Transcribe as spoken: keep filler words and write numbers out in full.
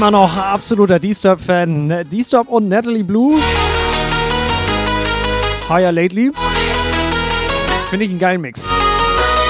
Immer noch absoluter Disturb-Fan. Disturb und Natalie Blue. Higher Lately. Finde ich einen geilen Mix.